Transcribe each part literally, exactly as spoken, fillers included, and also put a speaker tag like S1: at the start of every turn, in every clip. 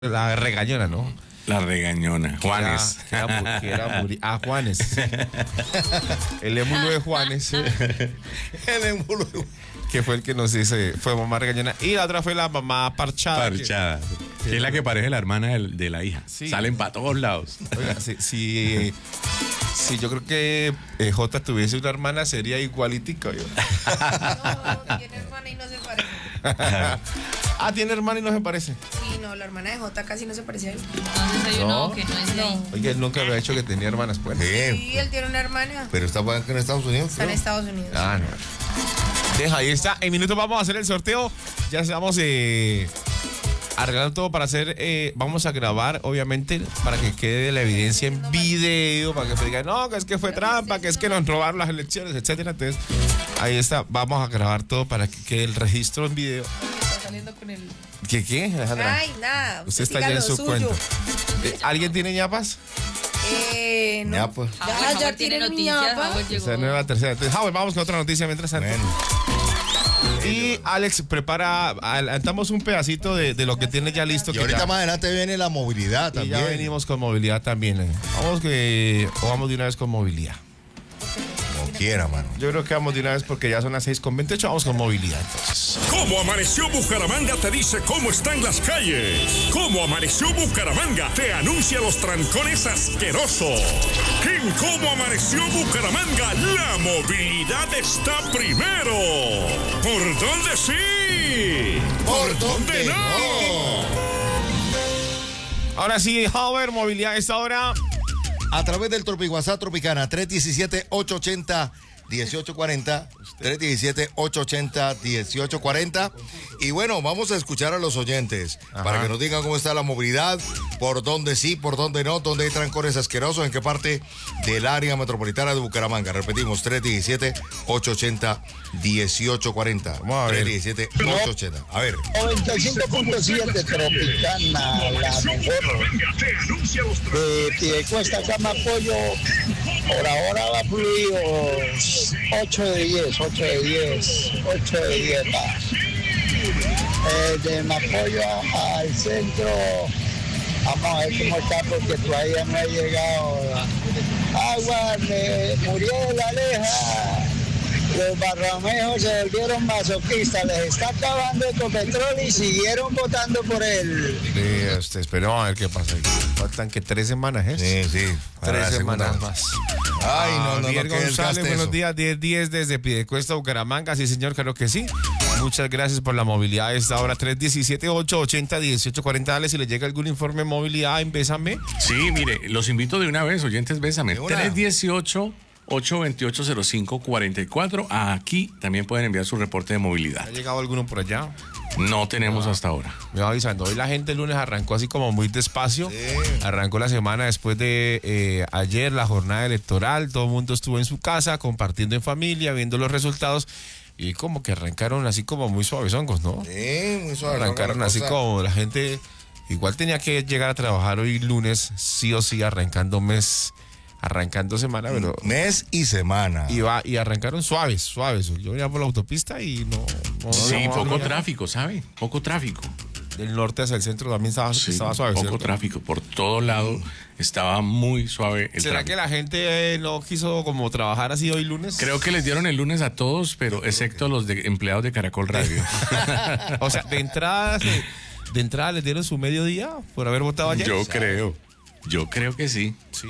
S1: La regañona, ¿no?
S2: La regañona. Juanes.
S1: Que era, que era, que era muri- ah, Juanes. El émulo de Juanes.
S3: El émulo de
S1: Que fue el que nos dice, fue mamá regañona. Y la otra fue la mamá parchada.
S2: Parchada. Que, que es la que parece la hermana de, de la hija.
S1: Sí.
S2: Salen para todos lados.
S1: Oiga, si, si, si yo creo que eh, J tuviese una hermana, sería igualítico. Yo.
S4: No, tiene hermana y no se parece.
S1: Ah, tiene hermana y no se parece.
S4: Sí, no, la hermana de Jota casi no se parece a él.
S5: Entonces hay
S1: No.
S5: uno que no es de ahí.
S1: Oye, él nunca había hecho que tenía hermanas, pues.
S3: Sí,
S4: Sí, él tiene una hermana.
S3: pero está acá en Estados Unidos.
S4: Está en
S3: creo.
S4: Estados Unidos.
S1: Ah, no. Deja, ahí está. En minutos vamos a hacer el sorteo. Ya estamos eh, arreglando todo para hacer. Eh, vamos a grabar, obviamente, para que quede la evidencia en video. Para que se diga, no, que es que fue trampa, que es que nos robaron las elecciones, etcétera. Entonces, ahí está. Vamos a grabar todo para que quede el registro en video.
S4: Está saliendo con el...
S1: ¿Qué, qué, Alejandra?
S4: Ay, nada.
S1: Usted está
S4: siga
S1: ya en
S4: lo
S1: su
S4: suyo.
S1: cuento. Eh, ¿Alguien tiene ñapas?
S4: Eh, no.
S3: Ya, pues.
S5: Ah,
S4: Ya,
S5: bueno,
S4: ya
S5: Howard tiene
S4: tiene
S5: noticias.
S4: ñapa.
S5: Howard llegó.
S1: Esa no es la tercera. Entonces, Howard, vamos con otra noticia mientras tanto.
S3: Bueno.
S1: Y Alex, prepara, adelantamos un pedacito de, de lo que tiene ya listo.
S3: Y
S1: que
S3: ahorita
S1: ya,
S3: más adelante viene la movilidad
S1: y
S3: también.
S1: ya venimos con movilidad también. eh. Vamos que, o vamos de una vez con movilidad.
S3: Como quiera, mano.
S1: Yo creo que vamos de una vez porque ya son las seis con veintiocho. Vamos con movilidad entonces.
S6: ¿Cómo amaneció Bucaramanga? Te dice cómo están las calles. ¿Cómo amaneció Bucaramanga? Te anuncia los trancones asquerosos. En ¿Cómo amaneció Bucaramanga? La movilidad está primero. ¿Por dónde sí? ¿Por dónde no?
S1: Ahora sí, Howard, movilidad a esta hora.
S3: A través del Tropiguasá Tropicana, tres uno siete, ocho ocho cero, uno ocho cuatro cero, tres uno siete, ocho ocho cero, uno ocho cuatro cero. Y bueno, vamos a escuchar a los oyentes
S1: Ajá.
S3: para que nos digan cómo está la movilidad, por dónde sí, por dónde no, dónde hay trancones asquerosos, en qué parte del área metropolitana de Bucaramanga. Repetimos, tres uno siete, ocho ocho cero, uno ocho cuatro cero.
S1: Vamos a ver.
S3: tres uno siete, ocho ocho cero. A ver.
S7: noventa y cinco punto siete Tropicana, la mejor de Piedecuesta, Cama Pollo. Por ahora va fluido ocho de diez, ocho de diez, ocho de diez va. Eh, de Mapollo a- al centro, vamos a ver cómo está porque todavía no ha llegado. Agua, me murió la aleja. Los barramejos se volvieron masoquistas, les está acabando el Ecopetrol y siguieron votando por él.
S1: Sí, este, esperemos a ver qué pasa. Faltan que tres semanas, ¿eh?
S3: Sí, sí. para la
S1: Tres
S3: segunda.
S1: semanas más.
S3: Ay, no, no, no,
S1: Javier
S3: qué
S1: González,
S3: desgaste
S1: buenos
S3: eso.
S1: días, diez diez desde Piedecuesta, Bucaramanga. Sí, señor, claro que sí. Muchas gracias por la movilidad a esta hora. tres uno siete, ocho ocho cero, uno ocho cuatro cero. Dale, si le llega algún informe de movilidad, empésame.
S2: Sí, mire, los invito de una vez, oyentes, bésame.
S3: De una.
S2: tres uno ocho, ocho dos ocho, cero cinco cuatro cuatro. Aquí también pueden enviar su reporte de movilidad.
S1: ¿Ha llegado alguno por allá?
S2: No tenemos hasta ahora.
S1: Me va avisando. Hoy la gente el lunes arrancó así como muy despacio.
S3: Sí.
S1: Arrancó la semana después de eh, ayer, la jornada electoral. Todo el mundo estuvo en su casa, compartiendo en familia, viendo los resultados. Y como que arrancaron así como muy suavezongos, ¿no?
S3: Sí, muy suave.
S1: Arrancaron
S3: la
S1: así
S3: cosa.
S1: como la gente igual tenía que llegar a trabajar hoy lunes, sí o sí, arrancando mes, arrancando semana, pero
S3: Mes y semana.
S1: iba y arrancaron suaves, suaves. Yo venía por la autopista y no, no
S2: Sí,
S1: no,
S2: poco
S1: no,
S2: tráfico, ¿sabe? Poco tráfico.
S1: del norte hacia el centro también estaba,
S2: Sí,
S1: estaba suave.
S2: poco
S1: ¿cierto?
S2: tráfico. Por todo lado estaba muy suave el
S1: ¿Será
S2: tráfico.
S1: que la gente eh, no quiso como trabajar así hoy lunes?
S2: Creo que les dieron el lunes a todos, pero excepto a los de empleados de Caracol Radio.
S1: O sea, de entrada, se- de entrada les dieron su mediodía por haber votado ayer.
S2: Yo creo. Yo creo que sí.
S1: Sí.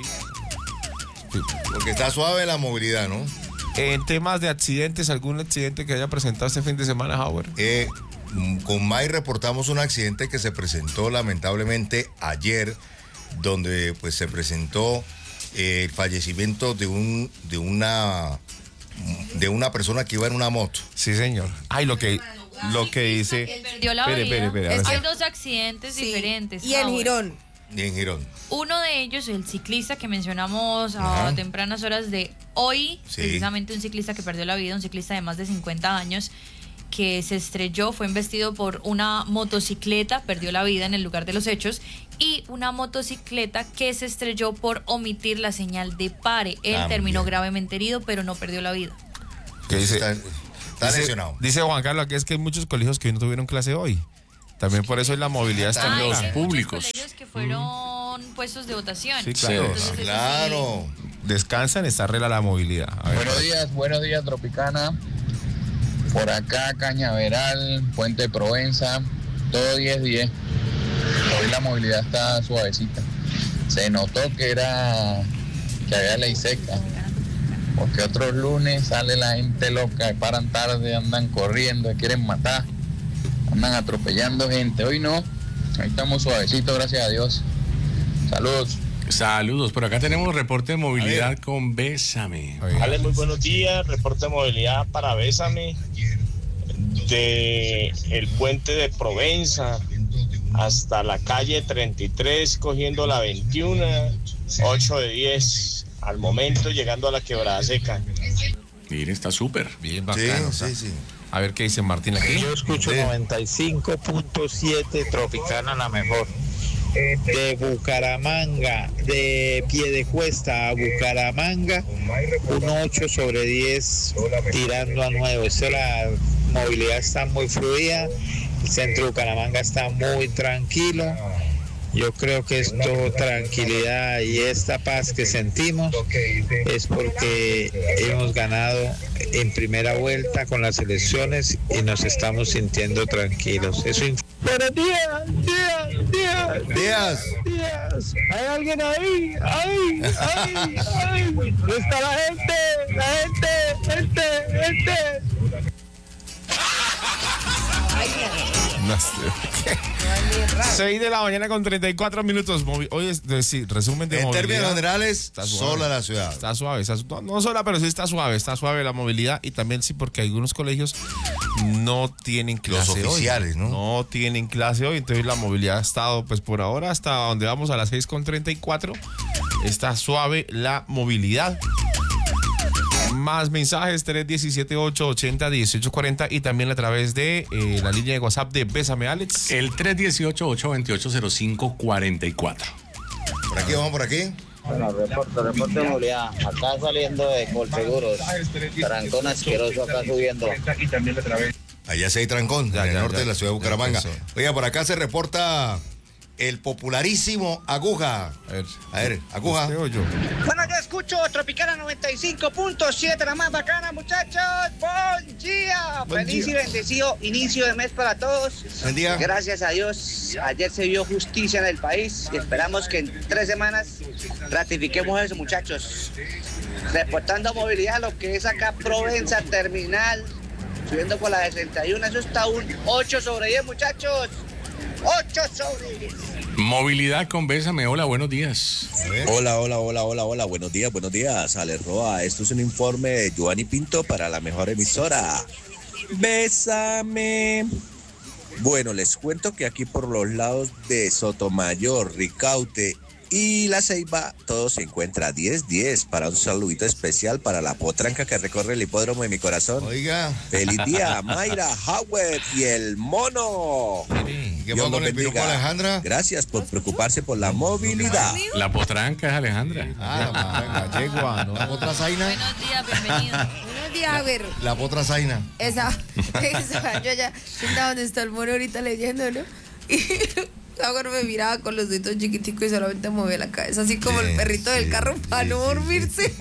S3: Porque está suave la movilidad, ¿no?
S1: En temas de accidentes, ¿algún accidente que haya presentado este fin de semana, Howard?
S3: Eh, mm, con May reportamos un accidente que se presentó lamentablemente ayer, donde pues se presentó eh, el fallecimiento de un de una de una persona que iba en una moto.
S1: Sí, señor. Ay, lo que, lo que dice.
S5: Perdió la
S1: Espere,
S5: vida.
S1: espere, espere, ahora
S5: Hay
S1: sí.
S5: dos accidentes
S4: Sí.
S5: diferentes.
S4: Y en
S5: Howard.
S4: Girón.
S3: Y en Girón.
S5: Uno de ellos, el ciclista que mencionamos
S3: Ajá.
S5: a tempranas horas de hoy,
S3: Sí.
S5: precisamente un ciclista que perdió la vida, un ciclista de más de cincuenta años, que se estrelló, fue embestido por una motocicleta, perdió la vida en el lugar de los hechos, y una motocicleta que se estrelló por omitir la señal de pare. Él
S3: También.
S5: terminó gravemente herido, pero no perdió la vida.
S1: ¿Qué dice?
S3: Está, está
S1: Dice,
S3: lesionado.
S1: dice Juan Carlos que es que hay muchos colegios que no tuvieron clase hoy. También por eso es la movilidad está
S5: Ah,
S1: en
S5: y
S2: los
S5: hay
S2: públicos.
S5: muchos colegios que fueron puestos de votación.
S1: Sí, claro.
S5: Entonces, eso sí.
S3: Claro.
S1: Descansan, está regla la movilidad. A ver,
S8: Buenos días, buenos días, Tropicana. Por acá, Cañaveral, Puente de Provenza, todo diez diez. Hoy la movilidad está suavecita. Se notó que era que había ley seca. Porque otros lunes sale la gente loca, paran tarde, andan corriendo, quieren matar, andan atropellando gente. Hoy no, ahí estamos suavecitos, gracias a Dios. Saludos.
S2: Saludos, por acá tenemos reporte de movilidad con Bésame.
S1: a ver.
S9: Ale, muy buenos días. Reporte de movilidad para Bésame. De el puente de Provenza hasta la calle treinta y tres, cogiendo la veintiuno, ocho de diez. Al momento llegando a la Quebrada Seca.
S2: Mire, está súper.
S1: Bien
S3: Sí,
S1: bacano. o sea.
S3: sí, sí.
S1: A ver qué dice Martín aquí.
S10: Yo escucho
S3: Sí.
S10: noventa y cinco punto siete Tropicana, la mejor. De Bucaramanga, de Piedecuesta a Bucaramanga, un ocho sobre diez tirando a nueve. Eso, la movilidad está muy fluida, el centro de Bucaramanga está muy tranquilo. Yo creo que esto, tranquilidad y esta paz que sentimos es porque hemos ganado en primera vuelta con las elecciones y nos estamos sintiendo tranquilos. Eso inf- Buenos días, días, días,
S3: Díaz.
S10: días. ¿Hay alguien ahí? ¡Ay, ay, ay! ¿Dónde está la gente? La gente, gente, gente.
S1: No sé. seis de la mañana con treinta y cuatro minutos. Movi- Hoy es decir, resumen de
S3: En
S1: movilidad.
S3: términos generales,
S1: Está suave.
S3: sola la ciudad.
S1: Está suave, está su- no, no sola, pero sí está suave, está suave la movilidad y también sí porque algunos colegios no tienen clase hoy.
S3: oficiales, ¿no?
S1: No tienen clase hoy, entonces la movilidad ha estado, pues por ahora hasta donde vamos a las seis con treinta y cuatro, está suave la movilidad. Más mensajes, tres uno siete, ocho ocho cero, uno ocho cuatro cero y también a través de eh, la línea de WhatsApp de Bésame, Alex.
S2: El tres uno ocho, ocho dos ocho, cero cinco cuatro cuatro.
S3: Por aquí, vamos por aquí.
S11: Bueno, reporte, reporte de movilidad. Acá saliendo de Colseguros. Trancón asqueroso acá subiendo.
S3: Allá sí hay trancón,
S1: Ya,
S3: en el
S1: ya,
S3: norte
S1: ya.
S3: de la ciudad de Bucaramanga.
S1: Ya, eso.
S3: Oiga, por acá se reporta el popularísimo Aguja.
S1: A ver,
S3: A ver, Aguja.
S1: ¿usted o yo?
S12: Bueno, yo escucho Tropicana noventa y cinco punto siete, la más bacana, muchachos. Buen día.
S3: Buen
S12: Feliz
S3: día.
S12: y bendecido inicio de mes para todos.
S3: Buen día.
S12: Gracias a Dios, ayer se vio justicia en el país y esperamos que en tres semanas ratifiquemos eso, muchachos. Reportando movilidad, lo que es acá Provenza Terminal, subiendo por la sesenta y uno, eso está un ocho sobre diez, muchachos. ocho sobre diez.
S2: Movilidad con Bésame. Hola, buenos días.
S13: Hola, hola, hola, hola, hola, buenos días, buenos días, Ale Roa. Esto es un informe de Giovanni Pinto para la mejor emisora. Bésame. Bueno, les cuento que aquí por los lados de Sotomayor, Ricaute y La Ceiba, todo se encuentra diez diez para un saludito especial para la potranca que recorre el hipódromo de mi corazón.
S3: Oiga.
S13: Feliz día, Mayra, Howard y el mono.
S3: ¿Y qué
S13: Dios
S3: pasa
S13: los
S3: con el piropo
S13: bendiga.
S3: Alejandra?
S13: Gracias por preocuparse por la movilidad.
S2: La potranca es Alejandra.
S3: Ah, la yegua, ¿no? La potra zaina.
S5: Buenos días, bienvenido.
S4: Buenos días, a ver.
S3: La potra zaina.
S4: Esa, esa, yo ya estaba donde está el mono ahorita leyendo, ¿no? Y ahora me miraba con los deditos chiquiticos y solamente movía la cabeza, así como
S3: Sí,
S4: el perrito del
S3: sí,
S4: carro para
S3: sí,
S4: no
S3: sí,
S4: dormirse.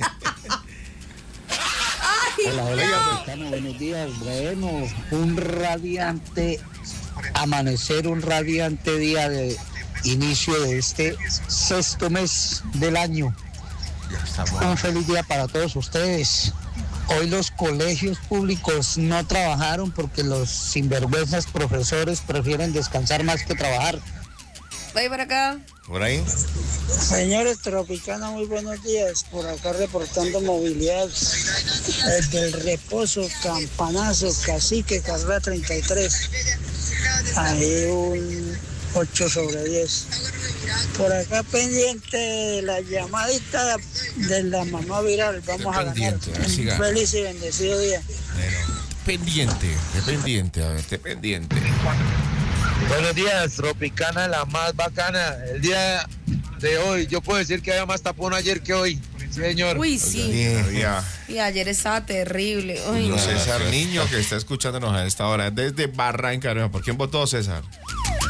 S4: Ay,
S7: Hola, hola, Tropicana, buenos días. Bueno, un radiante amanecer, un radiante día de inicio de este sexto mes del año. Un feliz día para todos ustedes. Hoy los colegios públicos no trabajaron porque los sinvergüenzas profesores prefieren descansar más que trabajar.
S4: Voy para acá.
S3: Por ahí.
S14: Señores Tropicana, muy buenos días. Por acá reportando movilidad desde el Reposo, Campanazo, Cacique, carrera treinta y tres. Ahí un ocho sobre diez. Por acá pendiente de la llamadita de la mamá viral. Vamos a ganar.
S1: Pendiente, a ver si
S14: Un
S1: gana.
S14: feliz y bendecido día.
S1: Pendiente, de pendiente, a ver, de pendiente.
S15: Buenos días, Tropicana, la más bacana. El día de hoy, yo puedo decir que había más tapón ayer que hoy. Señor.
S4: Uy, sí.
S1: Ya.
S4: Y ayer estaba terrible. Uy,
S1: Don
S4: no.
S1: César Niño, que está escuchándonos a esta hora desde Barranca. ¿Por quién votó, César?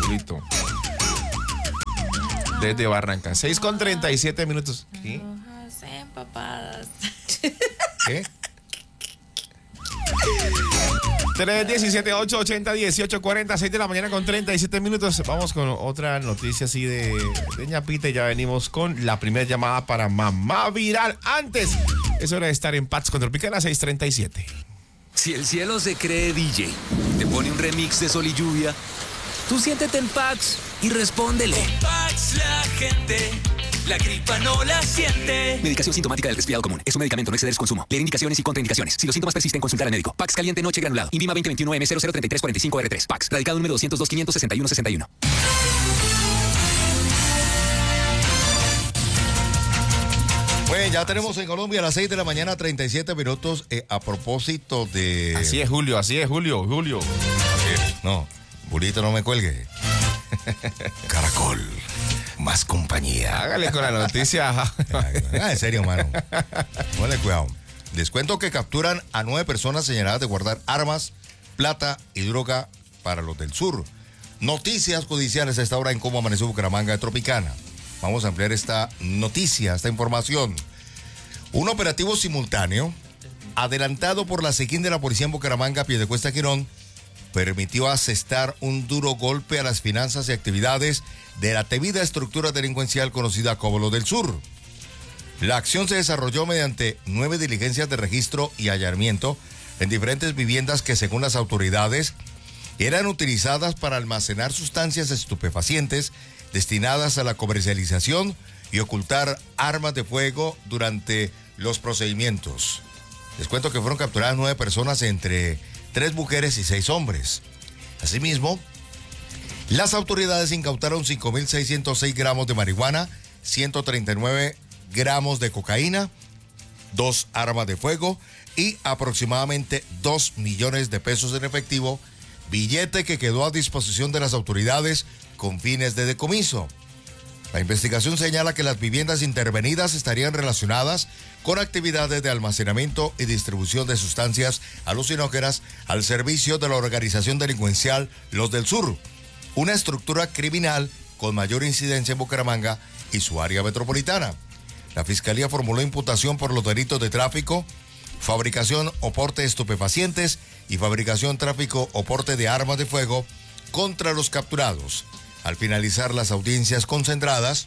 S1: Listo. Desde Barranca. seis con treinta y siete minutos. ¿Qué?
S5: Empapadas.
S3: ¿Qué?
S1: tres diecisiete, ocho ochenta, dieciocho cuarenta, seis de la mañana con treinta y siete minutos. Vamos con otra noticia así de, de ñapita. Ya venimos con la primera llamada para Mamá Viral. Antes, es hora de estar en Pats con Tropicana seis treinta y siete.
S16: Si el cielo se cree D J, te pone un remix de Sol y Lluvia, tú siéntete en Pax y respóndele.
S17: Con Pax la gente, la gripa no la siente.
S16: Medicación sintomática del resfriado común. Es un medicamento, no exceder su consumo. Leer indicaciones y contraindicaciones. Si los síntomas persisten, consultar al médico. Pax caliente noche granulado. Invima veinte veintiuno M cero cero treinta y tres cuarenta y cinco R tres. Pax. Radicado número doscientos dos, quinientos sesenta y uno, sesenta y uno.
S3: Bueno, ya tenemos en Colombia a las seis de la mañana, treinta y siete minutos. Eh, a propósito de...
S1: Así es, Julio. Así es, Julio. Julio.
S3: No, Bulito, no me cuelgue. Caracol. Más compañía.
S1: Hágale con la noticia.
S3: Ah, en serio, mano. Ponle cuidado. Les cuento que capturan a nueve personas señaladas de guardar armas, plata y droga para los del sur. Noticias judiciales a esta hora en Cómo Amaneció Bucaramanga de Tropicana. Vamos a ampliar esta noticia, esta información. Un operativo simultáneo, adelantado por la SECIN de la Policía en Bucaramanga, Piedecuesta, Girón, permitió asestar un duro golpe a las finanzas y actividades de la temida estructura delincuencial conocida como Los del Sur. La acción se desarrolló mediante nueve diligencias de registro y allanamiento en diferentes viviendas que, según las autoridades, eran utilizadas para almacenar sustancias estupefacientes destinadas a la comercialización y ocultar armas de fuego durante los procedimientos. Les cuento que fueron capturadas nueve personas, entre tres mujeres y seis hombres. Asimismo, las autoridades incautaron cinco mil seiscientos seis gramos de marihuana, ciento treinta y nueve gramos de cocaína, dos armas de fuego y aproximadamente dos millones de pesos en efectivo, billete que quedó a disposición de las autoridades con fines de decomiso. La investigación señala que las viviendas intervenidas estarían relacionadas con actividades de almacenamiento y distribución de sustancias alucinógenas al servicio de la organización delincuencial Los del Sur, una estructura criminal con mayor incidencia en Bucaramanga y su área metropolitana. La Fiscalía formuló imputación por los delitos de tráfico, fabricación o porte de estupefacientes y fabricación, tráfico o porte de armas de fuego contra los capturados. Al finalizar las audiencias concentradas,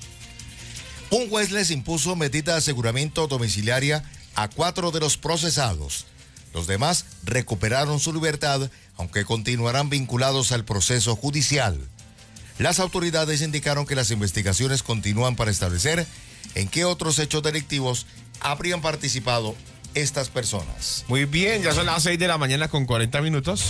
S3: un juez les impuso medida de aseguramiento domiciliaria a cuatro de los procesados. Los demás recuperaron su libertad, aunque continuarán vinculados al proceso judicial. Las autoridades indicaron que las investigaciones continúan para establecer en qué otros hechos delictivos habrían participado estas personas.
S1: Muy bien, ya son las seis de la mañana con cuarenta minutos.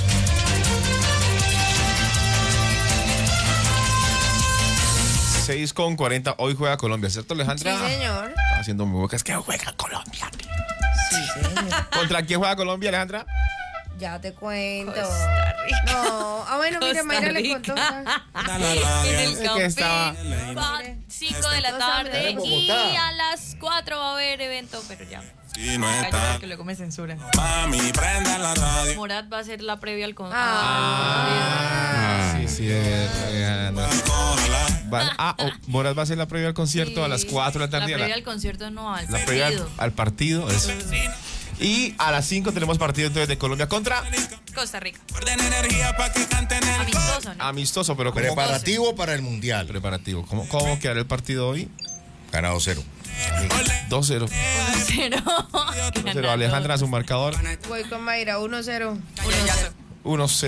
S1: seis con cuarenta, hoy juega Colombia, ¿cierto, Alejandra?
S4: Sí, señor.
S1: Está haciendo muy bocas que juega Colombia.
S4: Sí, señor.
S1: ¿Contra quién juega Colombia, Alejandra?
S4: Ya te cuento.
S5: Costa Rica.
S4: No. Ah, bueno, mira,
S5: Costa
S4: Mayra le
S5: Rica.
S4: contó.
S5: En el
S1: Es que
S5: Campín,
S1: estaba-
S5: va cinco de la tarde y a las cuatro va a haber evento, pero ya. Cállate, que luego me censuran.
S6: Mami, prenda la radio.
S5: Morat va a ser la previa al concierto.
S1: Ah, sí, sí, Alejandra. Va- ah, oh, Morat va a hacer la previa al concierto a las cuatro de la
S5: La
S1: tarde. a
S5: previa
S1: la-
S5: al concierto no, al
S1: La previa
S5: partido.
S1: al, al partido. Eso. Y a las cinco tenemos partido entonces de Colombia contra
S5: Costa Rica.
S6: Energía para que canten el
S5: Amistoso, ¿no?
S1: amistoso, pero ¿cómo?
S3: Preparativo para el Mundial.
S1: Preparativo. ¿Cómo, cómo quedará el partido hoy?
S3: Ganado cero.
S1: dos cero.
S5: uno cero.
S1: dos cero. Alejandra, su marcador.
S4: Voy con Mayra, uno cero.
S5: uno cero.
S1: uno cero.